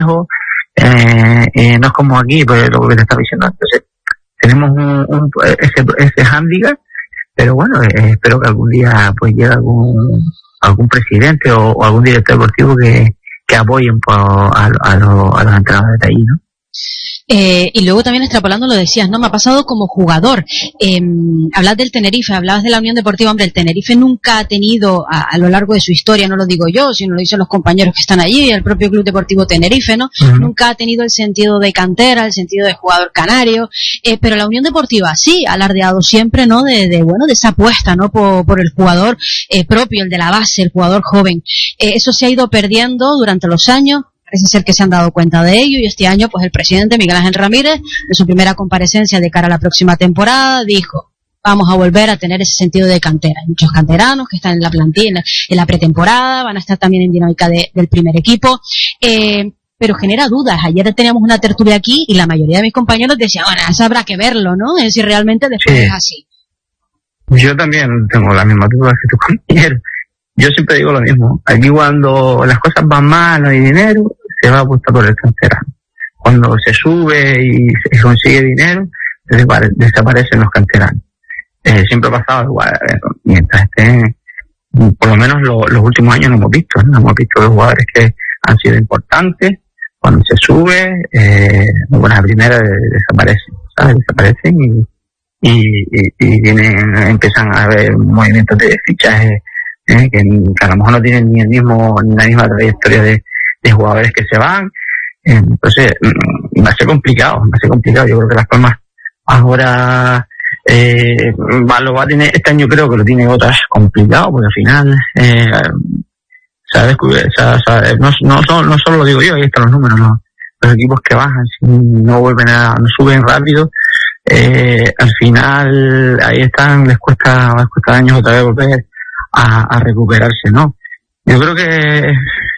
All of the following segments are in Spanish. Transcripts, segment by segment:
no es como aquí, pues lo que te estaba diciendo. Entonces, tenemos ese hándicap, pero bueno, espero que algún día pues llegue algún presidente o algún director deportivo que apoyen pues, a los entrenadores de ahí, ¿no? Y luego también extrapolando lo decías, ¿no? Me ha pasado como jugador. Hablas del Tenerife, hablabas de la Unión Deportiva. Hombre, el Tenerife nunca ha tenido a lo largo de su historia, no lo digo yo, sino lo dicen los compañeros que están allí, el propio Club Deportivo Tenerife, ¿no? Uh-huh. Nunca ha tenido el sentido de cantera, el sentido de jugador canario, pero la Unión Deportiva sí ha alardeado siempre, ¿no? De esa apuesta, ¿no? Por el jugador propio, el de la base, el jugador joven. Eso se ha ido perdiendo durante los años. Parece ser que se han dado cuenta de ello y este año pues el presidente Miguel Ángel Ramírez en su primera comparecencia de cara a la próxima temporada dijo: vamos a volver a tener ese sentido de cantera. Hay muchos canteranos que están en la plantilla, en la pretemporada, van a estar también en dinámica del primer equipo, pero genera dudas. Ayer teníamos una tertulia aquí y la mayoría de mis compañeros decían, bueno, eso habrá que verlo, ¿no? Es decir, realmente después es así. Yo también tengo la misma duda que tu compañero. Yo siempre digo lo mismo. Aquí cuando las cosas van mal, no hay dinero, se va a apostar por el canterano. Cuando se sube y se consigue dinero, desaparecen los canteranos. Siempre ha pasado igual. Mientras estén, por lo menos los últimos años no hemos visto los jugadores que han sido importantes. Cuando se sube, bueno, la primera desaparecen, ¿sabes? Desaparecen y empiezan a haber movimientos de fichaje que a lo mejor no tienen ni la misma trayectoria de jugadores que se van. Entonces va a ser complicado. Yo creo que Las Palmas ahora lo va a tener este año, creo que lo tiene otra vez complicado, porque al final no solo lo digo yo, ahí están los números, los equipos que bajan, si no suben rápido, al final ahí están, les cuesta años otra vez volver a recuperarse, ¿no? Yo creo que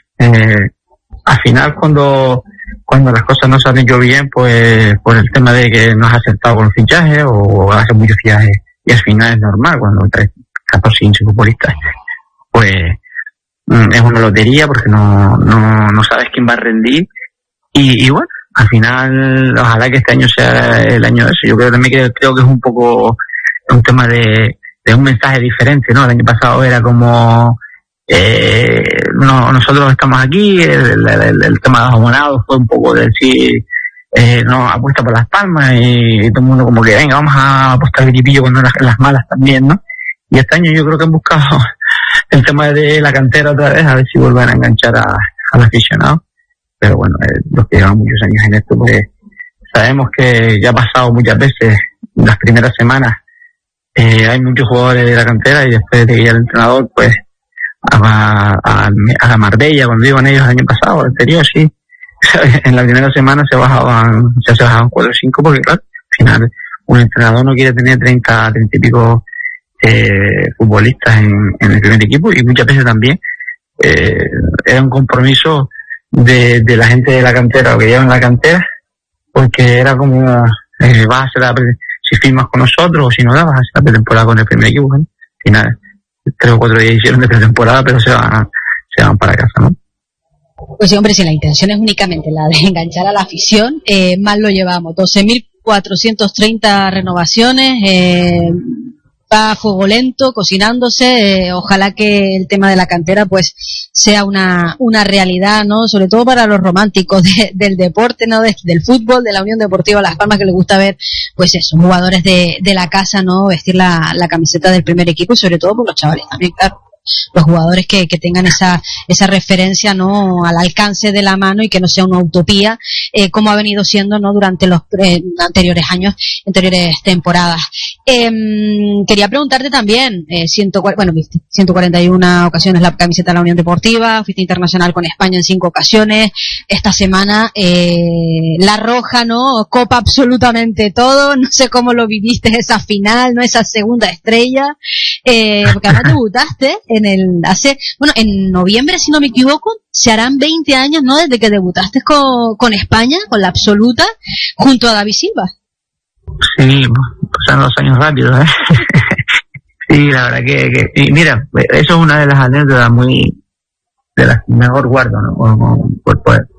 al final cuando las cosas no se han hecho bien, pues por el tema de que no has acertado con los fichajes o hace muchos fichajes y al final es normal cuando traes 14 15 futbolistas, pues es una lotería porque no sabes quién va a rendir y bueno, al final ojalá que este año sea el año de eso. Yo creo también creo que es un poco un tema de un mensaje diferente, ¿no? El año pasado era como nosotros estamos aquí, el tema de los abonados fue un poco de decir no, apuesta por Las Palmas y todo el mundo como que venga, vamos a apostar equipillo cuando las malas también, ¿no? Y este año yo creo que han buscado el tema de la cantera otra vez, a ver si vuelven a enganchar al aficionado. Pero bueno, los que llevan muchos años en esto, pues sabemos que ya ha pasado muchas veces las primeras semanas. Hay muchos jugadores de la cantera y después de que ya el entrenador pues a la Marbella, cuando iban ellos el año pasado, el anterior, sí, en la primera semana se bajaban 4 o 5 porque claro, al final un entrenador no quiere tener 30 y pico futbolistas en el primer equipo y muchas veces también era un compromiso de la gente de la cantera o que llevan la cantera, porque era como vas a hacer si firmas con nosotros o si no vas a hacer la pretemporada con el primer equipo, ¿no? Al final 3 o 4 días hicieron de pretemporada, pero se van para casa, ¿no? Pues sí, hombre, si la intención es únicamente la de enganchar a la afición, mal lo llevamos. 12.430 renovaciones, va a fuego lento, cocinándose. Ojalá que el tema de la cantera pues sea una realidad, ¿no? Sobre todo para los románticos del deporte, ¿no? Del fútbol, de la Unión Deportiva Las Palmas, que les gusta ver pues eso, jugadores de la casa, ¿no? Vestir la camiseta del primer equipo y sobre todo por los chavales también, claro. Los jugadores que tengan esa referencia, ¿no? Al alcance de la mano y que no sea una utopía, como ha venido siendo, ¿no? Durante los anteriores años, anteriores temporadas. Quería preguntarte también, 141 ocasiones la camiseta de la Unión Deportiva, fuiste internacional con España en 5 ocasiones, esta semana la roja, ¿no? Copa absolutamente todo, no sé cómo lo viviste esa final, ¿no? Esa segunda estrella, porque además debutaste en noviembre, si no me equivoco, se harán 20 años, ¿no? Desde que debutaste con España, con la absoluta, junto a David Silva. Sí, pasan los años rápidos, ¿eh? Sí, la verdad que y mira, eso es una de las anécdotas de las mejor guardo, ¿no? Por